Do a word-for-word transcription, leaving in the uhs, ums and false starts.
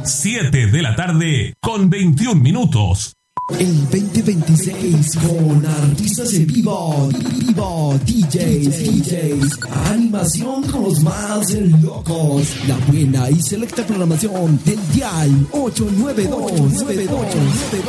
siete de la tarde con veintiún minutos. El veinte veintiséis con artistas en vivo, vivo, D Js, D Js, animación con los más locos, la buena y selecta programación del Dial ocho nueve dos nueve dos nueve dos.